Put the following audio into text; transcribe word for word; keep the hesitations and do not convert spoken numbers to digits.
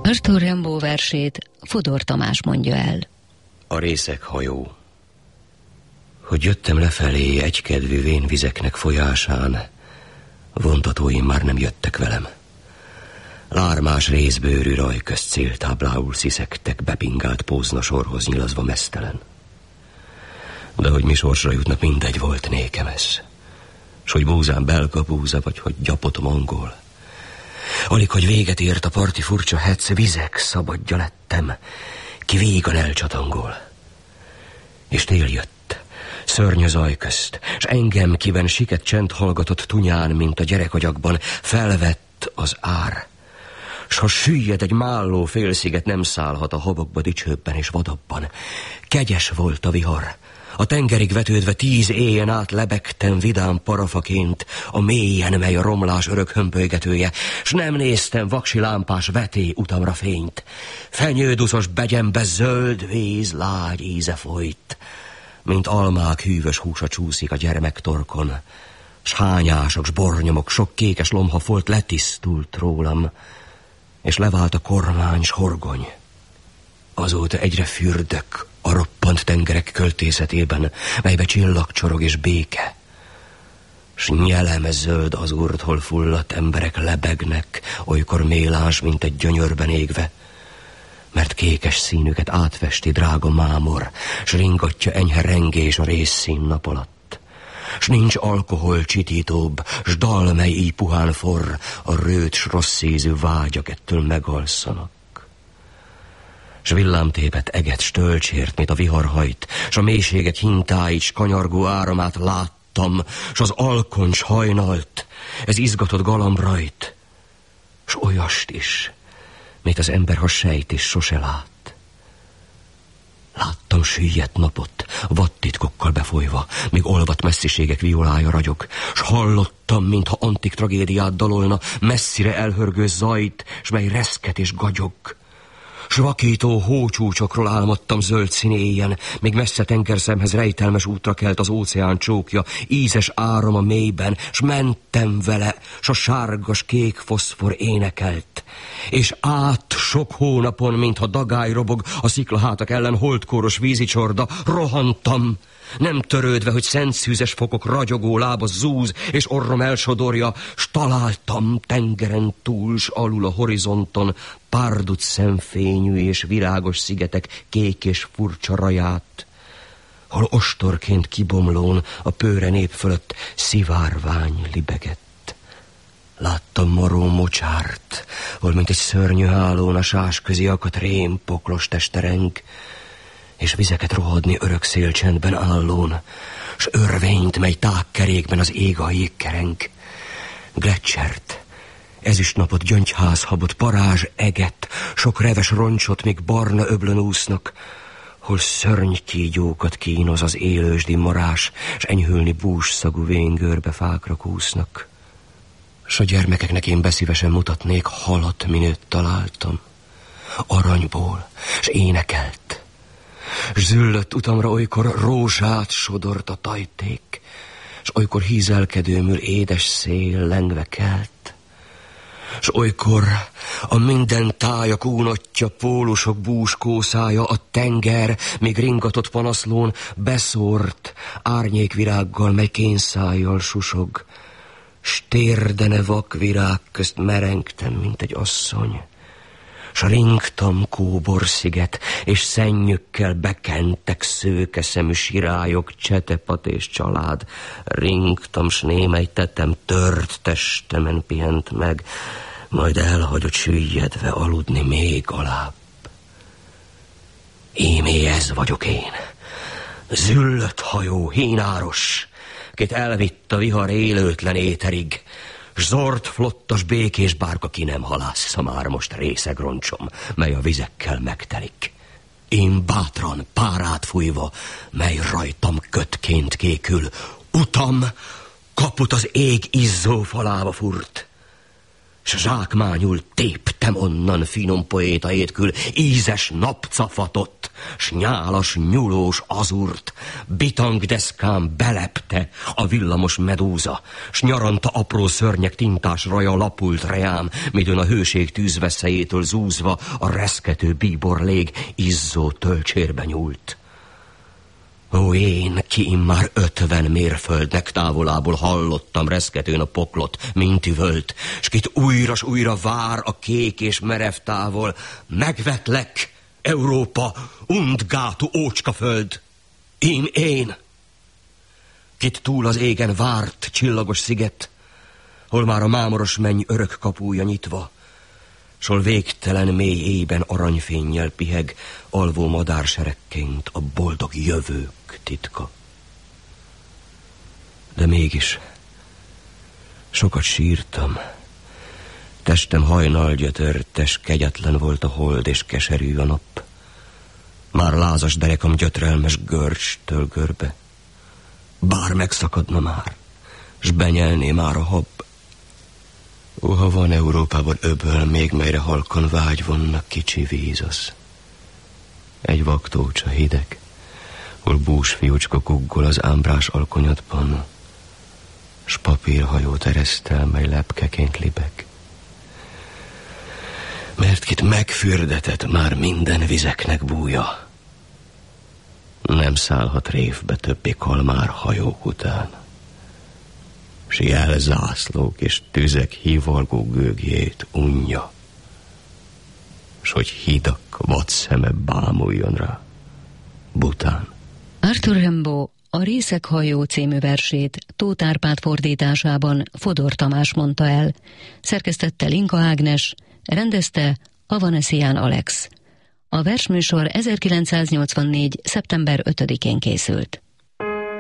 Arthur Rimbaud versét Fodor Tamás mondja el. A részeg hajó. Hogy jöttem lefelé egykedvű vénvizeknek folyásán, vontatóim már nem jöttek velem. Lármás részbőrű raj közt céltáblául sziszegtek, bepingált pózna sorhoz nyilazva meztelen. De hogy mi sorsra jutnak, mindegy volt nékem ez. S hogy búzán belga búza, vagy hogy gyapotom angol. Alig, hogy véget ért a parti furcsa hetsz, vizek szabadja lettem, ki vígan elcsatangol. És tél jött, szörnyű zaj közt, s engem, kiben siket csend hallgatott tunyán, mint a gyerekagyakban, felvett az ár. S ha süllyed egy málló félsziget, nem szállhat a habokba dicsőbben és vadabban. Kegyes volt a vihar, a tengerig vetődve tíz éjjel át lebegtem vidám parafaként a mélyen, mely a romlás örök hömpölygetője, s nem néztem vaksi lámpás veté utamra fényt. Fenyőduszos begyembe zöld víz lágy íze folyt, mint almák hűvös húsa csúszik a gyermek torkon, s hányások, s bornyomok, sok kékes lomha folt letisztult rólam, és levált a kormány s horgony. Azóta egyre fürdök a roppant tengerek költészetében, melybe csillagcsorog és béke. S nyeleme zöld az úrt, hol fulladt emberek lebegnek, olykor mélás, mint egy gyönyörben égve, mert kékes színüket átvesti drága mámor, s ringatja enyhe rengés a részszín nap alatt. S nincs alkohol csitítóbb, s dal, mely így puhán forr, a rőt s rossz ízű vágyak ettől megalszanak. S villámtépet eget s tölcsért, mint a vihar hajt, s a mélységek hintáit, s kanyargó áramát láttam, s az alkony s hajnalt, ez izgatott galambrajt, s olyast is, mint az ember, ha sejt is sose lát. Láttam süllyedt napot, vadtitkokkal befolyva, míg olvadt messziségek violája ragyog, s hallottam, mintha antik tragédiát dalolna, messzire elhörgő zajt, s mely reszket és gagyog. S vakító hócsúcsokról álmodtam zöld színéjen, még messze tengerszemhez rejtelmes útra kelt az óceán csókja, ízes áram a mélyben, s mentem vele, s a sárgas kék foszfor énekelt. És át sok hónapon, mintha dagály robog a sziklahátak ellen holdkóros vízicsorda, rohantam, nem törődve, hogy szentszűzes fokok ragyogó lába zúz, és orrom elsodorja, s találtam tengeren túl, s alul a horizonton párduc szemfényű és virágos szigetek kék és furcsa raját, hol ostorként kibomlón a pőre nép fölött szivárvány libegett. Láttam maró mocsárt, hol mint egy szörnyű hálón a sás közi akadt rém poklos testereng, és vizeket rohadni örök szélcsendben állón, s örvényt, mely tágkerékben az ég a jégkereng. Gletschert, ezüstnapot, gyöngyházhabot, parázs eget, sok reves roncsot, míg barna öblön úsznak, hol szörnykígyókat kínoz az élősdi marás, s enyhülni bússzagú véngőrbe fákra kúsznak. S a gyermekeknek én beszívesen mutatnék, halat minőt találtam, aranyból, s énekelt. S züllött utamra olykor rózsát sodort a tajték, s olykor hízelkedőmül édes szél lengve kelt, s olykor a minden tájak únottja, pólusok búskószája, a tenger, még ringatott panaszlón beszórt árnyékvirággal, mely kénszájjal susog, s térdene vak virág közt merengtem, mint egy asszony. S ringtam kóborsziget, és szennyükkel bekentek szőkeszemű sirályok, csetepat és család. Ringtam, s némely tetem tört testemen pihent meg, majd elhagyott süllyedve aludni még alább. Ímé ez vagyok én, züllött hajó, hínáros, kit elvitt a vihar élőtlen éterig, s zord flottas békés bárka, ki nem halásza már most részeg roncsom, mely a vizekkel megtelik. Én bátran, párát fújva, mely rajtam kötként kékül, utam kaput az ég izzó falába furt, s zsákmányul téptem onnan finom poéta étkül ízes napcafatot, s nyálas, nyulós azurt, bitangdeszkán belepte a villamos medúza, s nyaranta apró szörnyek tintás raja lapult reám, midőn a hőség tűzveszélyétől zúzva a reszkető bíbor lég izzó tölcsérbe nyúlt. Ó, én, ki immár ötven mérföldnek távolából hallottam reszketőn a poklot, mint üvölt, s kit újra s újra vár a kék és merev távol, megvetlek, Európa, undgátú ócskaföld, ím én, kit túl az égen várt csillagos sziget, hol már a mámoros menny örök kapúja nyitva, s hol végtelen mély éjben aranyfénnyel piheg, alvó madárseregként a boldog jövők titka. De mégis sokat sírtam. Testem hajnalgyötörtes, kegyetlen volt a hold és keserű a nap. Már lázas derekam gyötrelmes görcstől görbe. Bár megszakadna már, s benyelné már a hab. Ó, ha van Európában öböl, még melyre halkan vágy vannak kicsi víz az. Egy vaktócsa hideg, hol búsfiúcska kuggol az ámbrás alkonyatban, s papírhajót eresztel, mely lepkeként libeg. Mert kit megfürdetett már minden vizeknek búja, nem szállhat révbe többé kalmár hajók után, s jelzászlók és tüzek hivalgó gőgjét unja, s hogy hidak vadszeme bámuljon rá, bután. Arthur Rimbaud a Részek hajó című versét Tóth Árpád fordításában Fodor Tamás mondta el, szerkesztette Linka Ágnes, rendezte Avanesian Alex. A versműsor ezerkilencszáznyolcvannégy. szeptember ötödikén készült.